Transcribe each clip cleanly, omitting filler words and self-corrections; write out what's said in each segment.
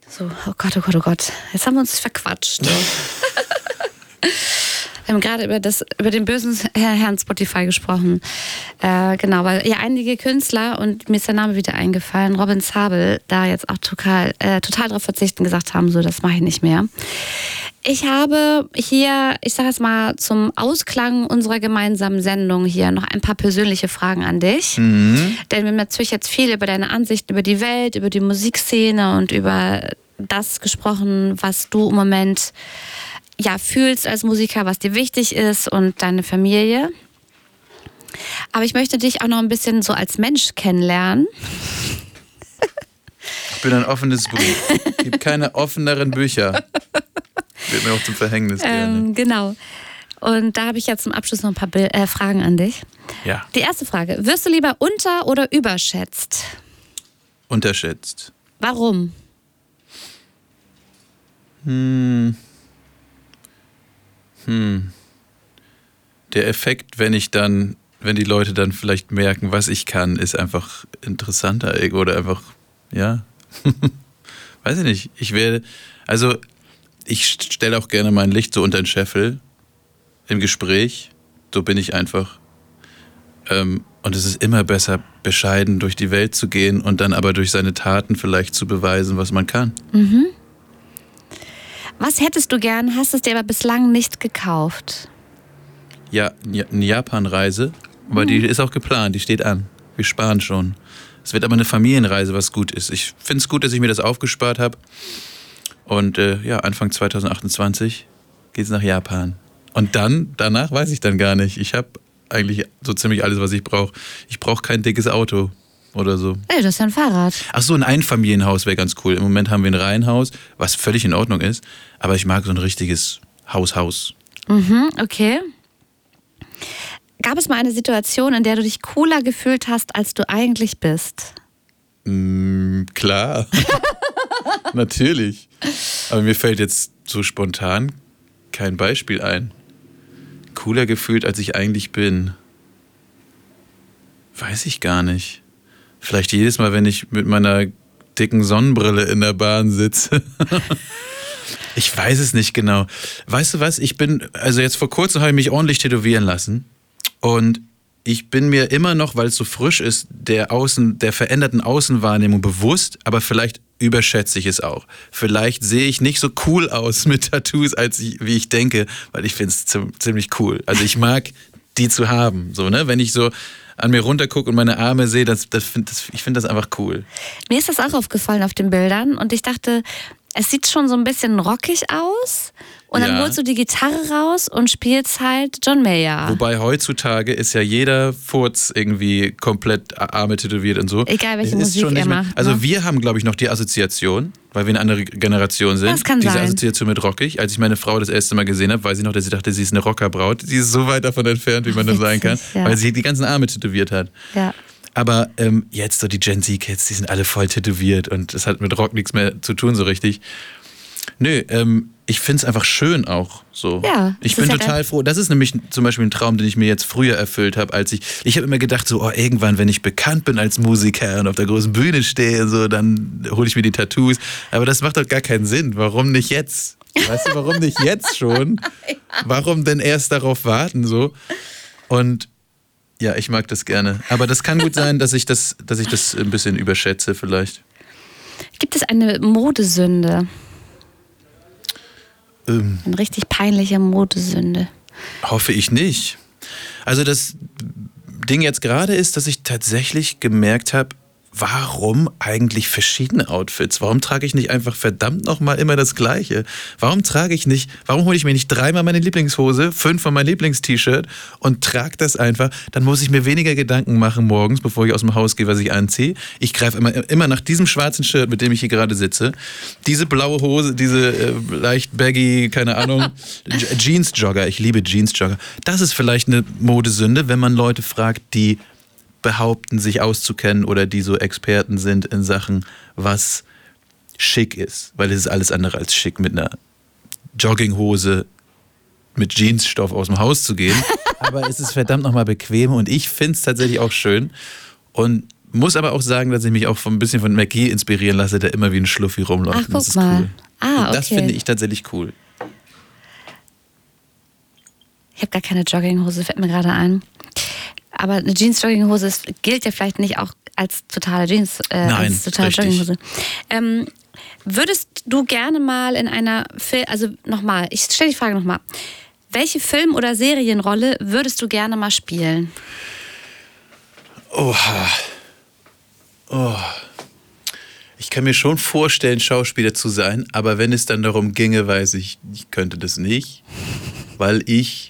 So, oh Gott, oh Gott, oh Gott. Jetzt haben wir uns verquatscht. Wir haben gerade über den bösen Herrn Spotify gesprochen. Genau, weil ja einige Künstler, und mir ist der Name wieder eingefallen, Robin Zabel, da jetzt auch total darauf verzichten, gesagt haben, so, das mache ich nicht mehr. Ich habe hier, ich sage jetzt mal, zum Ausklang unserer gemeinsamen Sendung hier noch ein paar persönliche Fragen an dich. Denn wir haben natürlich jetzt viel über deine Ansichten über die Welt, über die Musikszene und über das gesprochen, was du im Moment fühlst als Musiker, was dir wichtig ist und deine Familie. Aber ich möchte dich auch noch ein bisschen so als Mensch kennenlernen. Ich bin ein offenes Buch. Es gibt keine offeneren Bücher. Wird mir auch zum Verhängnis gerne. Genau. Und da habe ich jetzt zum Abschluss noch ein paar Fragen an dich. Ja. Die erste Frage. Wirst du lieber unter- oder überschätzt? Unterschätzt. Warum? Der Effekt, wenn die Leute dann vielleicht merken, was ich kann, ist einfach interessanter oder einfach, ja, weiß ich nicht. Ich stelle auch gerne mein Licht so unter den Scheffel im Gespräch, so bin ich einfach. Und es ist immer besser, bescheiden durch die Welt zu gehen und dann aber durch seine Taten vielleicht zu beweisen, was man kann. Mhm. Was hättest du gern, hast es dir aber bislang nicht gekauft? Ja, eine Japan-Reise, aber die ist auch geplant, die steht an. Wir sparen schon. Es wird aber eine Familienreise, was gut ist. Ich finde es gut, dass ich mir das aufgespart habe. Und Anfang 2028 geht es nach Japan. Und danach weiß ich dann gar nicht. Ich habe eigentlich so ziemlich alles, was ich brauche. Ich brauche kein dickes Auto oder so. Ey, das ist ja ein Fahrrad. Ach so, ein Einfamilienhaus wäre ganz cool. Im Moment haben wir ein Reihenhaus, was völlig in Ordnung ist. Aber ich mag so ein richtiges Haus. Mhm, okay. Gab es mal eine Situation, in der du dich cooler gefühlt hast, als du eigentlich bist? Klar. Natürlich. Aber mir fällt jetzt so spontan kein Beispiel ein. Cooler gefühlt, als ich eigentlich bin. Weiß ich gar nicht. Vielleicht jedes Mal, wenn ich mit meiner dicken Sonnenbrille in der Bahn sitze. Ich weiß es nicht genau. Weißt du was? Jetzt vor kurzem habe ich mich ordentlich tätowieren lassen. Und ich bin mir immer noch, weil es so frisch ist, der veränderten Außenwahrnehmung bewusst, aber vielleicht überschätze ich es auch. Vielleicht sehe ich nicht so cool aus mit Tattoos, wie ich denke, weil ich finde es ziemlich cool. Also ich mag die zu haben, so, ne? Wenn ich so an mir runtergucke und meine Arme sehe, ich finde das einfach cool. Mir ist das auch aufgefallen auf den Bildern und ich dachte, es sieht schon so ein bisschen rockig aus. Und dann holst du die Gitarre raus und spielst halt John Mayer. Wobei heutzutage ist ja jeder Furz irgendwie komplett Arme tätowiert und so. Egal welche Musik er macht. Also wir haben, glaube ich, noch die Assoziation, weil wir eine andere Generation sind. Das kann diese sein. Assoziation mit rockig. Als ich meine Frau das erste Mal gesehen habe, weiß ich noch, dass ich dachte, sie ist eine Rockerbraut. Sie ist so weit davon entfernt, wie man das sein kann, weil sie die ganzen Arme tätowiert hat. Ja. Aber jetzt so die Gen Z-Kids, die sind alle voll tätowiert und das hat mit Rock nichts mehr zu tun so richtig. Nö, ich finde es einfach schön auch so. Ja, ich bin total froh. Das ist nämlich zum Beispiel ein Traum, den ich mir jetzt früher erfüllt habe, als ich habe immer gedacht so, irgendwann, wenn ich bekannt bin als Musiker und auf der großen Bühne stehe, so, dann hole ich mir die Tattoos. Aber das macht doch gar keinen Sinn. Warum nicht jetzt? Weißt du, warum nicht jetzt schon? Warum denn erst darauf warten so? Und ja, ich mag das gerne. Aber das kann gut sein, dass ich das ein bisschen überschätze vielleicht. Gibt es eine Modesünde? Eine richtig peinliche Modesünde. Hoffe ich nicht. Also das Ding jetzt gerade ist, dass ich tatsächlich gemerkt habe, warum eigentlich verschiedene Outfits? Warum trage ich nicht einfach verdammt nochmal immer das Gleiche? Warum hole ich mir nicht 3-mal meine Lieblingshose, 5-mal mein Lieblingst-T-Shirt und trage das einfach? Dann muss ich mir weniger Gedanken machen morgens, bevor ich aus dem Haus gehe, was ich anziehe. Ich greife immer nach diesem schwarzen Shirt, mit dem ich hier gerade sitze. Diese blaue Hose, diese leicht baggy, keine Ahnung, Jeans-Jogger. Ich liebe Jeans-Jogger. Das ist vielleicht eine Modesünde, wenn man Leute fragt, die behaupten, sich auszukennen oder die so Experten sind in Sachen, was schick ist. Weil es ist alles andere als schick, mit einer Jogginghose mit Jeansstoff aus dem Haus zu gehen. Aber es ist verdammt nochmal bequem und ich finde es tatsächlich auch schön. Und Muss aber auch sagen, dass ich mich auch ein bisschen von McGee inspirieren lasse, der immer wie ein Schluffi rumläuft. Ach, guck mal. Cool. Okay. Das finde ich tatsächlich cool. Ich habe gar keine Jogginghose, fällt mir gerade ein. Aber eine Jeans-Jogginghose gilt ja vielleicht nicht auch als totale Jeans, Nein, als totale richtig. Jogginghose. Würdest du gerne mal in einer ich stelle die Frage nochmal. Welche Film- oder Serienrolle würdest du gerne mal spielen? Oha. Oh. Ich kann mir schon vorstellen, Schauspieler zu sein, aber wenn es dann darum ginge, weiß ich könnte das nicht, weil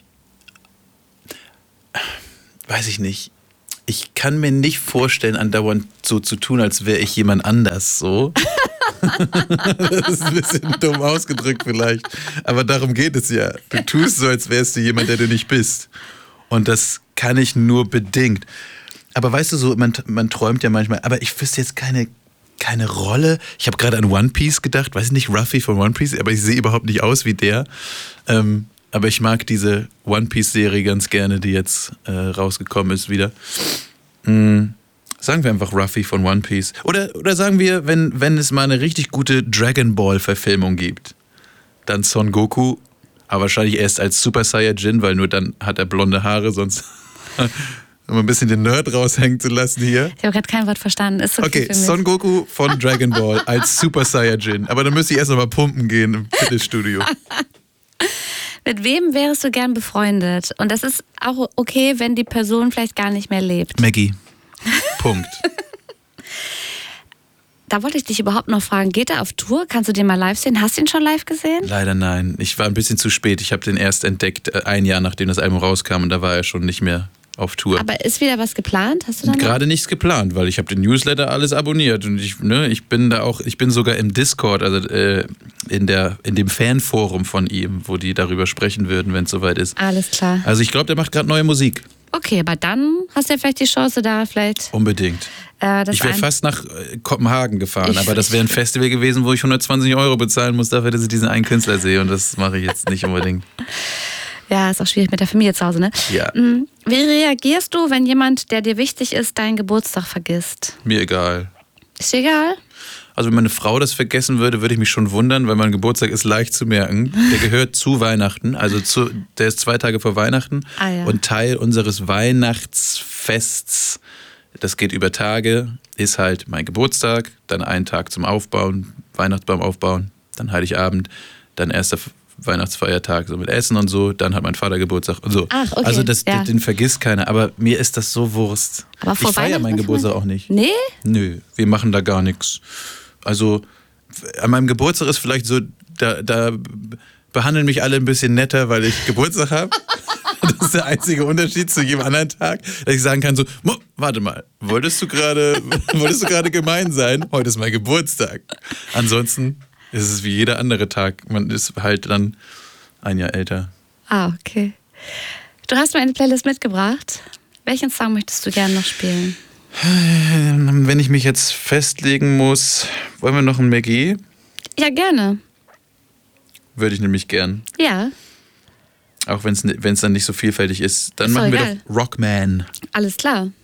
weiß ich nicht. Ich kann mir nicht vorstellen, andauernd so zu tun, als wäre ich jemand anders, so. Das ist ein bisschen dumm ausgedrückt vielleicht, aber darum geht es ja. Du tust so, als wärst du jemand, der du nicht bist. Und das kann ich nur bedingt. Aber weißt du so, man träumt ja manchmal, aber ich wüsste jetzt keine Rolle. Ich habe gerade an One Piece gedacht, weiß ich nicht, Ruffy von One Piece, aber ich sehe überhaupt nicht aus wie der. Aber ich mag diese One Piece-Serie ganz gerne, die jetzt rausgekommen ist wieder. Sagen wir einfach Ruffy von One Piece. Oder sagen wir, wenn es mal eine richtig gute Dragon Ball-Verfilmung gibt, dann Son Goku, aber wahrscheinlich erst als Super Saiyajin, weil nur dann hat er blonde Haare, sonst um ein bisschen den Nerd raushängen zu lassen hier. Ich habe gerade kein Wort verstanden. Ist okay, für mich. Son Goku von Dragon Ball als Super Saiyajin. Aber dann müsste ich erst noch mal pumpen gehen im Fitnessstudio. Mit wem wärst du gern befreundet? Und das ist auch okay, wenn die Person vielleicht gar nicht mehr lebt. Maggie. Punkt. Da wollte ich dich überhaupt noch fragen, geht er auf Tour? Kannst du den mal live sehen? Hast du ihn schon live gesehen? Leider nein. Ich war ein bisschen zu spät. Ich habe den erst entdeckt, ein Jahr nachdem das Album rauskam. Und da war er schon nicht mehr auf Tour. Aber ist wieder was geplant? Hast du da gerade nichts geplant, weil ich habe den Newsletter alles abonniert und ich bin sogar im Discord, also in dem Fanforum von ihm, wo die darüber sprechen würden, wenn es soweit ist. Alles klar. Also ich glaube, der macht gerade neue Musik. Okay, aber dann hast du ja vielleicht die Chance da vielleicht. Unbedingt. Ich wäre fast nach Kopenhagen gefahren, aber das wäre ein Festival gewesen, wo ich 120 € bezahlen muss dafür, dass ich diesen einen Künstler sehe und das mache ich jetzt nicht unbedingt. Ja, ist auch schwierig mit der Familie zu Hause, ne? Ja. Wie reagierst du, wenn jemand, der dir wichtig ist, deinen Geburtstag vergisst? Mir egal. Ist dir egal? Also wenn meine Frau das vergessen würde, würde ich mich schon wundern, weil mein Geburtstag ist leicht zu merken. Der gehört zu Weihnachten, der ist 2 Tage vor Weihnachten und Teil unseres Weihnachtsfests, das geht über Tage, ist halt mein Geburtstag, dann einen Tag zum Aufbauen, Weihnachtsbaum aufbauen, dann Heiligabend, dann erster Weihnachtsfeiertag so mit Essen und so, dann hat mein Vater Geburtstag und so. Ach, okay. Also den vergisst keiner, aber mir ist das so Wurst. Aber ich feiere meinen Geburtstag auch nicht. Nee? Nö, wir machen da gar nichts. Also an meinem Geburtstag ist vielleicht so, da behandeln mich alle ein bisschen netter, weil ich Geburtstag habe. Das ist der einzige Unterschied zu jedem anderen Tag, dass ich sagen kann so, warte mal, wolltest du gerade gemein sein? Heute ist mein Geburtstag. Ansonsten ist es wie jeder andere Tag. Man ist halt dann ein Jahr älter. Ah, okay. Du hast mir eine Playlist mitgebracht. Welchen Song möchtest du gerne noch spielen? Wenn ich mich jetzt festlegen muss, wollen wir noch einen Maggie? Ja, gerne. Würde ich nämlich gern. Ja. Auch wenn es dann nicht so vielfältig ist. Dann machen wir doch Rockman. Alles klar.